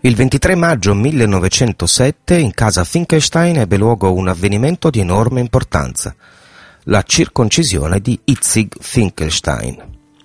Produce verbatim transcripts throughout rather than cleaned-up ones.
Il ventitré maggio millenovecentosette in casa Finkelstein ebbe luogo un avvenimento di enorme importanza, la circoncisione di Itzig Finkelstein.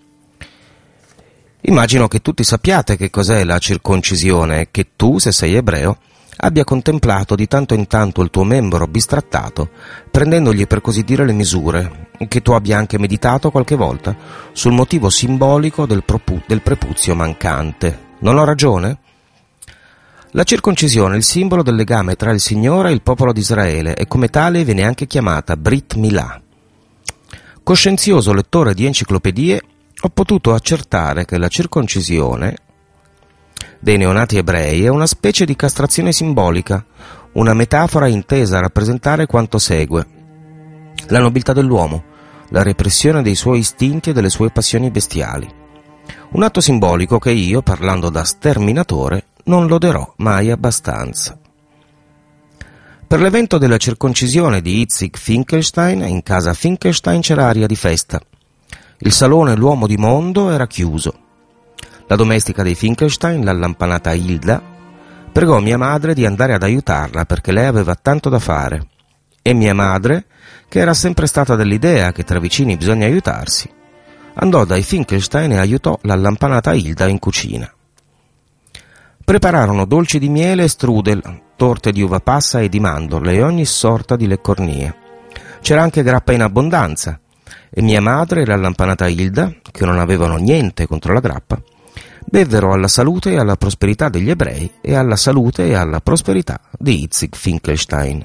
Immagino che tutti sappiate che cos'è la circoncisione e che tu, se sei ebreo, abbia contemplato di tanto in tanto il tuo membro bistrattato, prendendogli per così dire le misure, e che tu abbia anche meditato qualche volta sul motivo simbolico del, propu- del prepuzio mancante. Non ho ragione? La circoncisione è il simbolo del legame tra il Signore e il popolo di Israele e come tale viene anche chiamata Brit Milà. Coscienzioso lettore di enciclopedie, ho potuto accertare che la circoncisione dei neonati ebrei è una specie di castrazione simbolica, una metafora intesa a rappresentare quanto segue: la nobiltà dell'uomo, la repressione dei suoi istinti e delle sue passioni bestiali. Un atto simbolico che io, parlando da sterminatore, non loderò mai abbastanza. Per l'evento della circoncisione di Itzig Finkelstein, in casa Finkelstein c'era aria di festa. Il salone L'uomo di mondo era chiuso. La domestica dei Finkelstein, la lampanata Hilda, pregò mia madre di andare ad aiutarla perché lei aveva tanto da fare. E mia madre, che era sempre stata dell'idea che tra vicini bisogna aiutarsi, andò dai Finkelstein e aiutò la lampanata Hilda in cucina. Prepararono dolci di miele e strudel, torte di uva passa e di mandorle e ogni sorta di leccornie. C'era anche grappa in abbondanza, e mia madre e la lampanata Hilda, che non avevano niente contro la grappa, bevvero alla salute e alla prosperità degli ebrei e alla salute e alla prosperità di Itzig Finkelstein.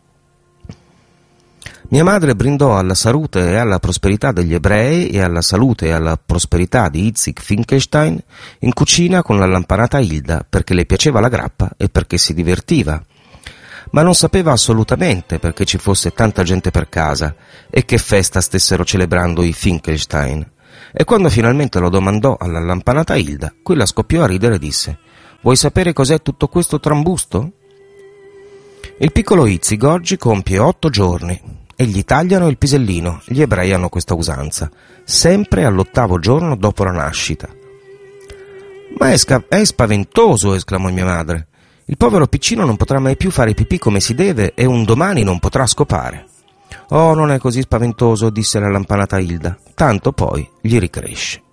Mia madre brindò alla salute e alla prosperità degli ebrei e alla salute e alla prosperità di Itzig Finkelstein in cucina con la lampanata Hilda perché le piaceva la grappa e perché si divertiva, ma non sapeva assolutamente perché ci fosse tanta gente per casa e che festa stessero celebrando i Finkelstein. E quando finalmente lo domandò alla lampanata Hilda, quella scoppiò a ridere e disse: «Vuoi sapere cos'è tutto questo trambusto?» Il piccolo Itzig oggi compie otto giorni e gli tagliano il pisellino. Gli ebrei hanno questa usanza, sempre all'ottavo giorno dopo la nascita. «Ma è, sca- è spaventoso!» esclamò mia madre. «Il povero piccino non potrà mai più fare pipì come si deve e un domani non potrà scopare». «Oh, non è così spaventoso», disse la lampanata Hilda, «tanto poi gli ricresce».